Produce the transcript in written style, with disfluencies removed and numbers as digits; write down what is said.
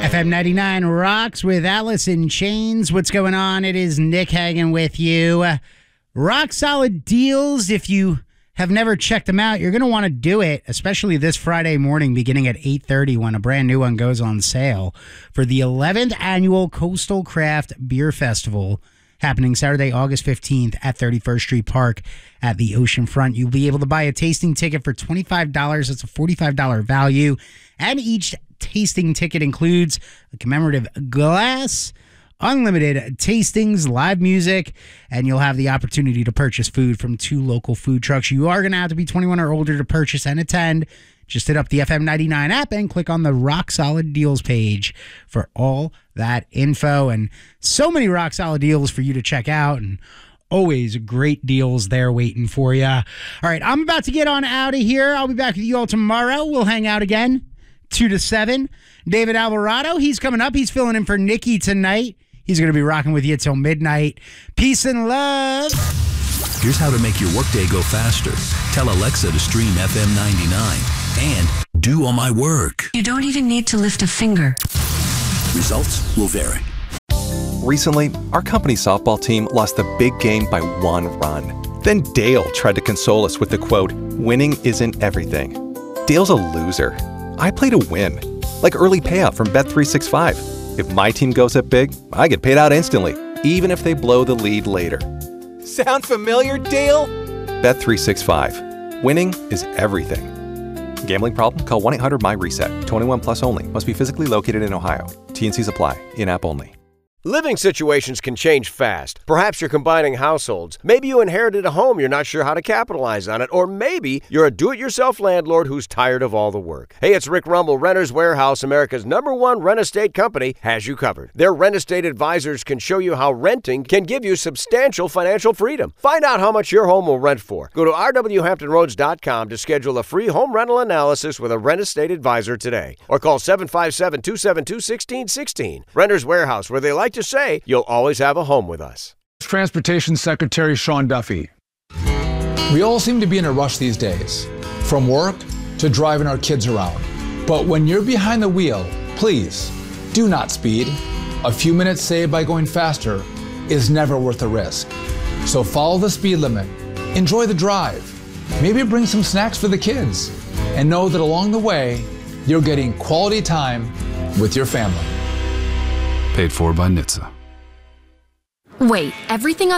FM 99 rocks with Alice in Chains. What's going on? It is Nick Hagan with you. Rock solid deals. If you have never checked them out, you're going to want to do it, especially this Friday morning beginning at 8:30 when a brand new one goes on sale for the 11th annual Coastal Craft Beer Festival happening Saturday, August 15th at 31st Street Park at the oceanfront. You'll be able to buy a tasting ticket for $25. It's a $45 value, and each tasting ticket includes a commemorative glass, unlimited tastings, live music, and you'll have the opportunity to purchase food from 2 local food trucks. You are going to have to be 21 or older to purchase and attend. Just hit up the FM 99 app and click on the Rock Solid Deals page for all that info. And so many Rock Solid deals for you to check out, and always great deals there waiting for you. All right, I'm about to get on out of here. I'll be back with you all tomorrow. We'll hang out again, 2 to 7. David Alvarado, he's coming up. He's filling in for Nikki tonight. He's going to be rocking with you till midnight. Peace and love. Here's how to make your workday go faster. Tell Alexa to stream FM 99 and do all my work. You don't even need to lift a finger. Results will vary. Recently, our company softball team lost the big game by 1 run. Then Dale tried to console us with the quote, "Winning isn't everything." Dale's a loser. I play to win, like early payout from Bet365. If my team goes up big, I get paid out instantly, even if they blow the lead later. Sound familiar, Dale? Bet365. Winning is everything. Gambling problem? Call 1-800-MY-RESET. 21 plus only. Must be physically located in Ohio. T&Cs apply. In-app only. Living situations can change fast. Perhaps you're combining households. Maybe you inherited a home you're not sure how to capitalize on it. Or maybe you're a do-it-yourself landlord who's tired of all the work. Hey, it's Rick Rumble. Renters Warehouse, America's #1 rent estate company, has you covered. Their rent estate advisors can show you how renting can give you substantial financial freedom. Find out how much your home will rent for. Go to rwhamptonroads.com to schedule a free home rental analysis with a rent estate advisor today. Or call 757-272-1616. Renters Warehouse, where they like to say you'll always have a home with us. Transportation Secretary Sean Duffy. We all seem to be in a rush these days, from work to driving our kids around. But when you're behind the wheel, please do not speed. A few minutes saved by going faster is never worth the risk. So follow the speed limit, enjoy the drive, maybe bring some snacks for the kids, and know that along the way, you're getting quality time with your family. Paid for by NHTSA. Wait, everything on